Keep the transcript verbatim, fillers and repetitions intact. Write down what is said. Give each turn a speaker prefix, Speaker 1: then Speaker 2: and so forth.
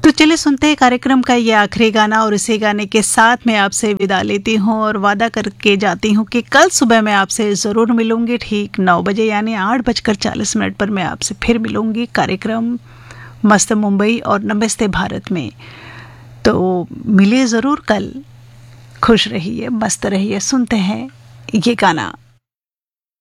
Speaker 1: तो चलिए सुनते हैं कार्यक्रम का ये आखिरी गाना, और इसी गाने के साथ मैं आपसे विदा लेती हूँ और वादा करके जाती हूँ कि कल सुबह मैं आपसे ज़रूर मिलूँगी ठीक नौ बजे, यानी आठ बजकर चालीस मिनट पर मैं आपसे फिर मिलूँगी कार्यक्रम मस्त मुंबई और नमस्ते भारत में। तो मिलिए ज़रूर कल। खुश रहिए, मस्त रहिए। सुनते हैं ये गाना।